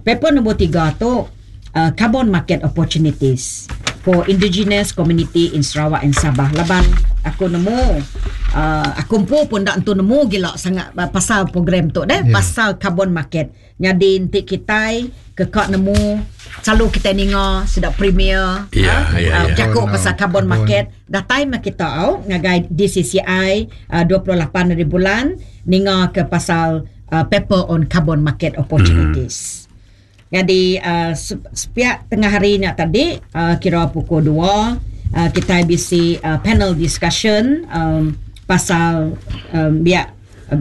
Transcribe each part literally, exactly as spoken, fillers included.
paper nombor tiga tu uh, carbon market opportunities for indigenous community in Sarawak and Sabah. Laban aku nemu uh, aku pun tak tentu nemu gila sangat uh, pasal program tu deh, yeah. pasal carbon market. Jadi nanti kita kekak nemu selalu kita ninga sudah premier yeah, uh, yeah, uh, yeah. jago oh, no. pasal carbon, carbon market. Dah time kita au ngagai D C C I uh, dua puluh lapan hari bulan ninga ke pasal uh, paper on carbon market opportunities. Mm. Jadi uh, sepiak tengah hari ni tadi uh, kira pukul dua uh, kita bisi uh, panel discussion um, pasal um, biak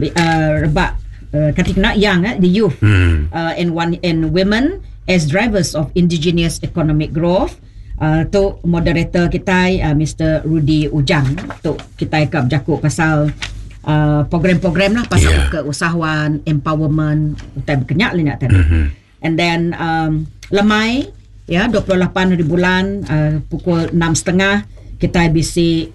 uh, rebak uh, katika yang uh, the youth hmm. uh, and one and women as drivers of indigenous economic growth. Uh, tu moderator kita uh, Mister Rudy Ujang tu kita ikut jaku pasal uh, program-program lah pasal yeah. keusahawan empowerment utai berkenyak lah nak tadi. Mm-hmm. And then um, lemai ya dua puluh lapan hari bulan uh, pukul enam tiga puluh kita bisi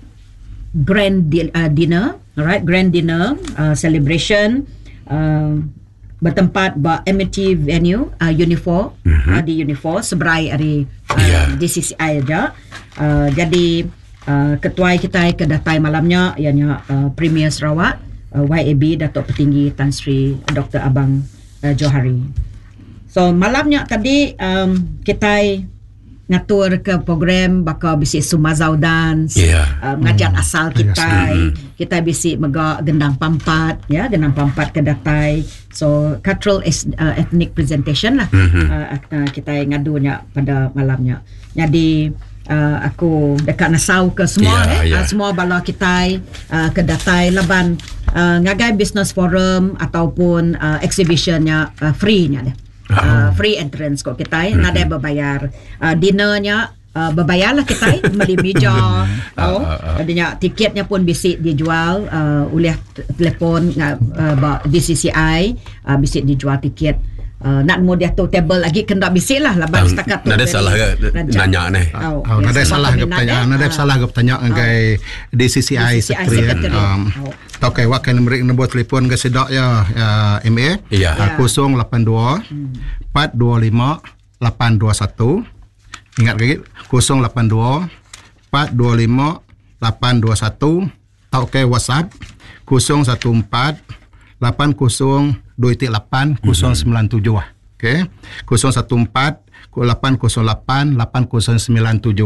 grand di- uh, dinner, alright, grand dinner uh, celebration uh, bertempat ba M T venue uh, Unifor, mm-hmm. uh, di Unifor seberai hari uh, yeah. D C C I aja. Uh, jadi uh, ketua kita kedatai malamnya ianya uh, Premier Sarawak uh, Y A B Datuk Petinggi Tan Sri Doktor Abang uh, Johari. So malamnya tadi um, kita ngatur ke program bakal bisi Sumazau dance, yeah. uh, ngajar mm. asal kita, mm. kita bisi mega gendang pampat, ya gendang pampat ke datai. So cultural uh, ethnic presentation lah, mm-hmm. uh, uh, kita ngadunya pada malamnya. Jadi uh, aku dekat nasau ke semua, yeah, eh, yeah. Uh, semua bala kita uh, ke datai laban uh, ngagai business forum ataupun uh, exhibitionnya uh, free-nya deh. Uh, free entrance kok kita, mm-hmm. nada berbayar. Uh, dinnernya uh, berbayar lah kita, beli meja, oh, adanya tiketnya pun bisa dijual uh, oleh telefon uh, D C C I, uh, bisa dijual tiket. Uh, nak mau dia tu table lagi kena bisik lah laban setakat tu. Nada salah ke nanya ni. Oh, oh nada salah ke pertanyaan, nada salah ke pertanyaan ngai D C C I sekretariat. Um, okay, wakil nombor telefon ke sedak ya M A. Ya. kosong lapan dua empat dua lima lapan dua satu. Ingat lagi kosong lapan dua empat dua lima lapan dua satu. Tau ke WhatsApp kosong satu empat lapan kosong dua lapan kosong sembilan tujuh. Okey. kosong satu empat lapan kosong lapan lapan kosong sembilan tujuh.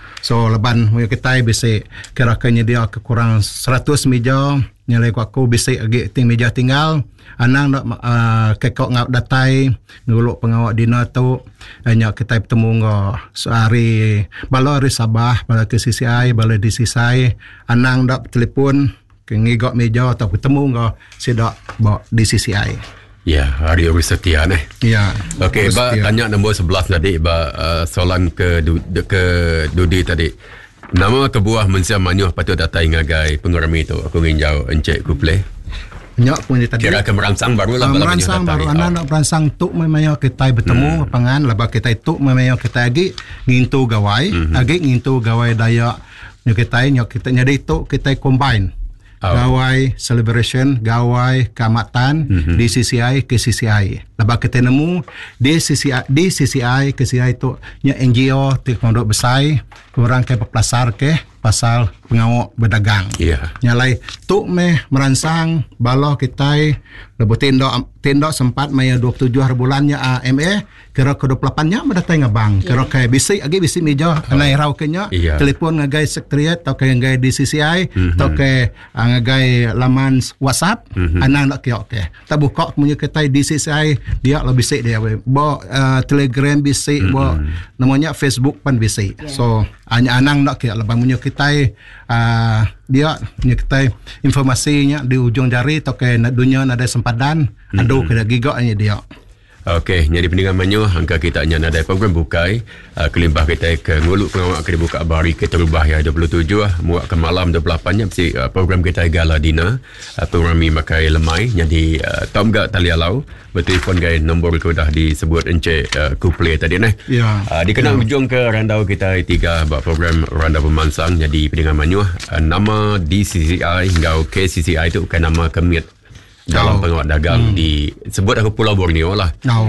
So leban kita bisa kira-kira dia kekurang seratus meja nyalai aku bisa lagi ting meja tinggal anang nak uh, kekok ngau datai nguluk pengawak dina tu hanya kita bertemu ngau sehari bala hari Sabah bala ke C C I bala D C C I anang dak telefon ngigok meja atau bertemu ngau sedak bawa D C C I. Ya, hari hari setia ni. Ya. Okey, ba tanya nombor sebelas tadi, ba uh, soalan ke du, ke Dudi tadi. Nama kebuah mensia manyuh patut datai ngagai pengurami tu. Aku ingin jawab encik ku play. Nyak pun tadi. Kira ke merangsang baru lah. Uh, merangsang baru anak nak merangsang tu memang kita bertemu hmm. pangan laba kita tu memang kita lagi ngintu gawai, hmm. lagi ngintu gawai daya nyak kita nyak kita nyadi tu kita combine. Oh. Gawai celebration, gawai keamatan, mm-hmm. D C C I ke C C I. Lepas kita nemu D C C I, D C C I ke C C I tu nya N G O tik pondok besar, kurang ke pasar ke pasal pengawak berdagang. Yeah. Nyalai tu meh merangsang bala kita lebih tenda tenda sempat maya dua puluh tujuh hari bulannya uh, M A kira ke dua puluh lapan nya mendatang abang. Kira ke bisik lagi bisik meja oh. Nai rau kenya yeah. Telefon ngagai sekretariat atau ke ngagai D C C I mm-hmm. atau ke uh, ngagai laman WhatsApp mm-hmm. anak nak kiok ke. Tak buka punya ketai D C C I dia lah bisik dia bawa uh, Telegram bisik mm-hmm. bawa namanya Facebook pun bisik. Yeah. So hanya anang nak kiok lepas punya ketai uh, dia punya ketai informasinya di ujung jari atau ke dunia ada sempadan mm-hmm. Aduh kena gigaknya dia. Okey, jadi pendengar Manyuh, angka kita hanya ada program bukai. Uh, kelimpah kita ke nguluk pengawak ke dibuka bari ke terubah ya dua puluh tujuh, muak ke malam dua puluh lapan nya mesti uh, program kita gala dina. Uh, Pengrami makai lemai. Jadi uh, tom gak tali alau. Bertelefon gay nombor ku dah disebut encik uh, Kuplay tadi ni. Ya. Uh, dikenal ya. Ujung ke randau kita tiga buat program Randau Pemansang. Jadi pendengar Manyuh, uh, nama D C C I hingga K C C I itu bukan nama kemit dalam oh. pengawak dagang hmm. di sebut aku Pulau Borneo lah. Oh.